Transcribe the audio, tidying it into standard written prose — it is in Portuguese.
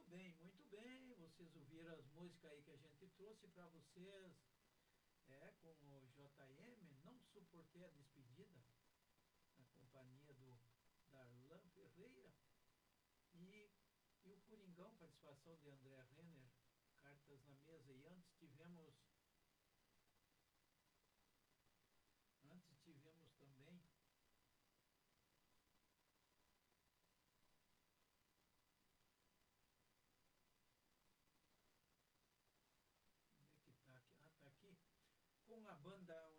muito bem. Vocês ouviram as músicas aí que a gente trouxe para vocês, com o JM, Não Suportei a Despedida, na companhia do Darlan Ferreira, e, e o Coringão, participação de André Renner, Cartas na Mesa. E antes tivemos também, onde é que está aqui? Ah, está aqui, com a banda,